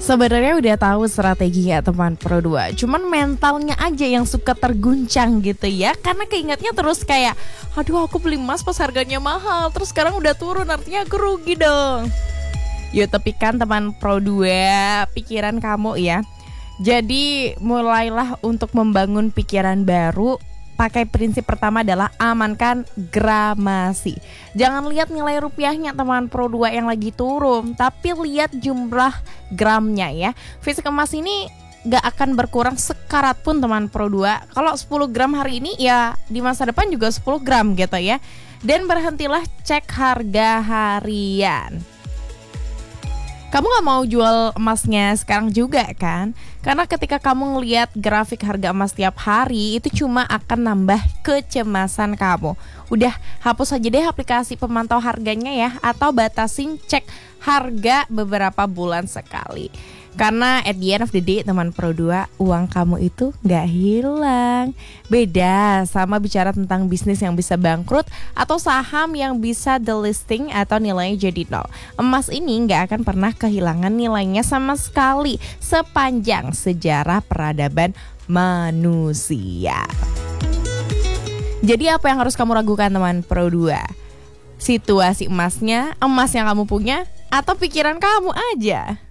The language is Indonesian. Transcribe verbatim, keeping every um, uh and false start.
Sebenarnya udah tahu strategi ya teman Pro dua, cuman mentalnya aja yang suka terguncang gitu ya. Karena keingetnya terus kayak, aduh aku beli emas pas harganya mahal, terus sekarang udah turun, artinya aku rugi dong. Yuk tepikan teman Pro dua pikiran kamu ya. Jadi mulailah untuk membangun pikiran baru. Pakai prinsip pertama adalah amankan gramasi. Jangan lihat nilai rupiahnya teman Pro dua yang lagi turun, tapi lihat jumlah gramnya ya. Fisik emas ini gak akan berkurang sekarat pun teman Pro dua. Kalau sepuluh gram hari ini ya di masa depan juga sepuluh gram gitu ya. Dan berhentilah cek harga harian. Kamu gak mau jual emasnya sekarang juga kan? Karena ketika kamu ngelihat grafik harga emas tiap hari, itu cuma akan nambah kecemasan kamu. Udah hapus aja deh aplikasi pemantau harganya ya, atau batasin cek harga beberapa bulan sekali. Karena at the end of the day teman Pro dua, uang kamu itu gak hilang. Beda sama bicara tentang bisnis yang bisa bangkrut atau saham yang bisa delisting atau nilainya jadi nol. Emas ini gak akan pernah kehilangan nilainya sama sekali sepanjang sejarah peradaban manusia. Jadi apa yang harus kamu ragukan teman Pro dua? Situasi emasnya, emas yang kamu punya, atau pikiran kamu aja?